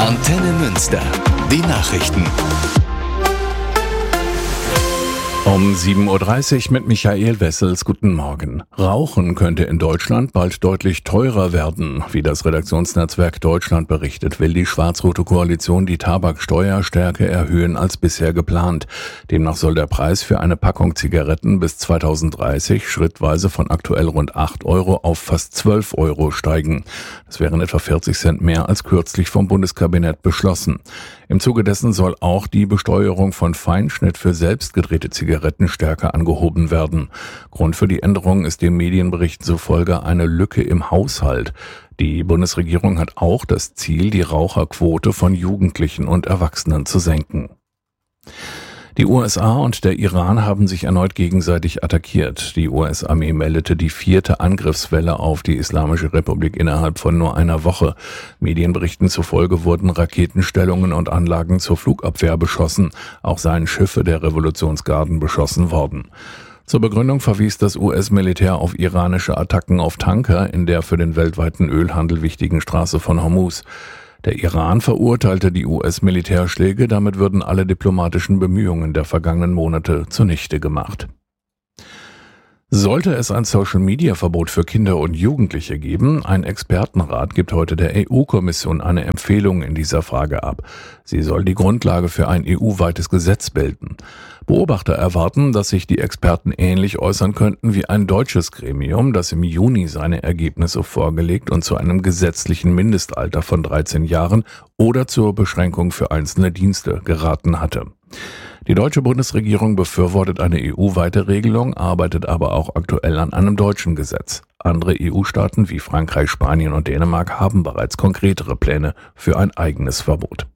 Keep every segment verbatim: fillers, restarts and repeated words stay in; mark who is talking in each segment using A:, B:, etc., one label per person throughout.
A: Antenne Münster. Die Nachrichten.
B: Um sieben Uhr dreißig mit Michael Wessels. Guten Morgen. Rauchen könnte in Deutschland bald deutlich teurer werden. Wie das Redaktionsnetzwerk Deutschland berichtet, will die schwarz-rote Koalition die Tabaksteuer stärker erhöhen als bisher geplant. Demnach soll der Preis für eine Packung Zigaretten bis zweitausenddreißig schrittweise von aktuell rund acht Euro auf fast zwölf Euro steigen. Das wären etwa vierzig Cent mehr als kürzlich vom Bundeskabinett beschlossen. Im Zuge dessen soll auch die Besteuerung von Feinschnitt für selbstgedrehte Zigaretten stärker angehoben werden. Grund für die Änderung ist dem Medienbericht zufolge eine Lücke im Haushalt. Die Bundesregierung hat auch das Ziel, die Raucherquote von Jugendlichen und Erwachsenen zu senken. Die U S A und der Iran haben sich erneut gegenseitig attackiert. Die U S-Armee meldete die vierte Angriffswelle auf die Islamische Republik innerhalb von nur einer Woche. Medienberichten zufolge wurden Raketenstellungen und Anlagen zur Flugabwehr beschossen. Auch seien Schiffe der Revolutionsgarden beschossen worden. Zur Begründung verwies das U S-Militär auf iranische Attacken auf Tanker in der für den weltweiten Ölhandel wichtigen Straße von Hormuz. Der Iran verurteilte die U S-Militärschläge, damit würden alle diplomatischen Bemühungen der vergangenen Monate zunichte gemacht. Sollte es ein Social-Media-Verbot für Kinder und Jugendliche geben, ein Expertenrat gibt heute der E U-Kommission eine Empfehlung in dieser Frage ab. Sie soll die Grundlage für ein E U-weites Gesetz bilden. Beobachter erwarten, dass sich die Experten ähnlich äußern könnten wie ein deutsches Gremium, das im Juni seine Ergebnisse vorgelegt und zu einem gesetzlichen Mindestalter von dreizehn Jahren oder zur Beschränkung für einzelne Dienste geraten hatte. Die deutsche Bundesregierung befürwortet eine E U-weite Regelung, arbeitet aber auch aktuell an einem deutschen Gesetz. Andere E U-Staaten wie Frankreich, Spanien und Dänemark haben bereits konkretere Pläne für ein eigenes Verbot.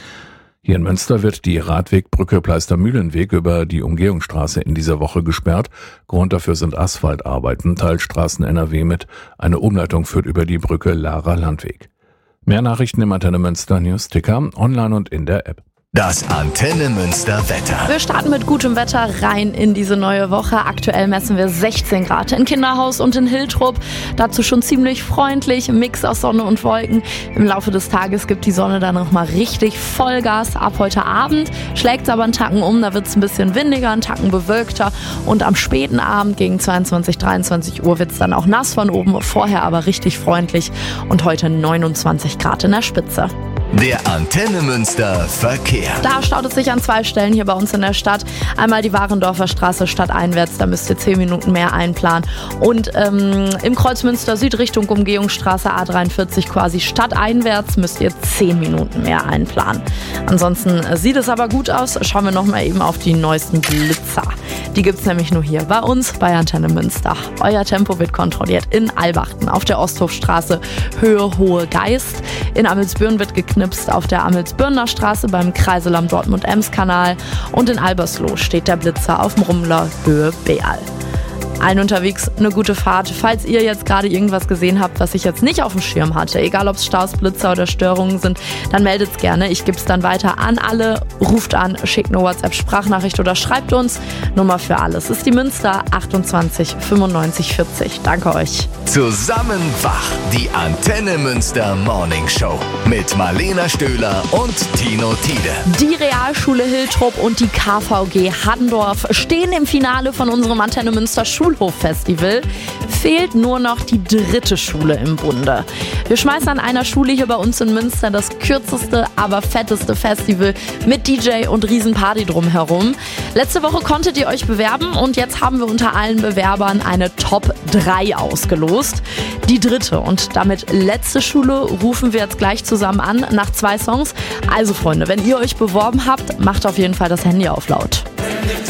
B: Hier in Münster wird die Radwegbrücke Pleistermühlenweg über die Umgehungsstraße in dieser Woche gesperrt. Grund dafür sind Asphaltarbeiten, Teilstraßen N R W mit. Eine Umleitung führt über die Brücke Lara-Landweg. Mehr Nachrichten im Antenne Münster News-Ticker, online und in der App.
A: Das Antenne Münster Wetter.
C: Wir starten mit gutem Wetter rein in diese neue Woche. Aktuell messen wir sechzehn Grad in Kinderhaus und in Hiltrup. Dazu schon ziemlich freundlich, Mix aus Sonne und Wolken. Im Laufe des Tages gibt die Sonne dann nochmal richtig Vollgas. Ab heute Abend schlägt es aber einen Tacken um. Da wird es ein bisschen windiger, einen Tacken bewölkter. Und am späten Abend gegen zweiundzwanzig, dreiundzwanzig Uhr wird es dann auch nass von oben. Vorher aber richtig freundlich. Und heute neunundzwanzig Grad in der Spitze.
A: Der Antenne Münster Verkehr.
C: Da staut es sich an zwei Stellen hier bei uns in der Stadt. Einmal die Warendorfer Straße stadteinwärts, da müsst ihr zehn Minuten mehr einplanen. Und ähm, im Kreuz Münster Süd Richtung Umgehungsstraße A dreiundvierzig quasi stadteinwärts müsst ihr zehn Minuten mehr einplanen. Ansonsten sieht es aber gut aus. Schauen wir nochmal eben auf die neuesten Blitzer. Die gibt's nämlich nur hier bei uns bei Antenne Münster. Euer Tempo wird kontrolliert in Albachten auf der Osthofstraße Höhe Hohe Geist. In Amelsbüren wird geknipst auf der Amelsbürner Straße beim Kreisel am Dortmund-Ems-Kanal und in Albersloh steht der Blitzer auf dem Rummler Höhe Beal. Allen unterwegs eine gute Fahrt. Falls ihr jetzt gerade irgendwas gesehen habt, was ich jetzt nicht auf dem Schirm hatte, egal ob es Staus, Blitzer oder Störungen sind, dann meldet's gerne. Ich gebe es dann weiter an alle. Ruft an, schickt eine WhatsApp-Sprachnachricht oder schreibt uns. Nummer für alles ist die Münster achtundzwanzig fünfundneunzig vierzig. Danke euch.
A: Zusammen wach, die Antenne Münster Morning Show mit Marlena Stöhler und Tino Tiede.
C: Die Realschule Hiltrup und die K V G Haddendorf stehen im Finale von unserem Antenne Münster Schulhof-Festival. Fehlt nur noch die dritte Schule im Bunde. Wir schmeißen an einer Schule hier bei uns in Münster das kürzeste, aber fetteste Festival mit D J und Riesenparty drumherum. Letzte Woche konntet ihr euch bewerben und jetzt haben wir unter allen Bewerbern eine Top drei ausgelost. Die dritte und damit letzte Schule rufen wir jetzt gleich zusammen an nach zwei Songs. Also Freunde, wenn ihr euch beworben habt, macht auf jeden Fall das Handy auf laut.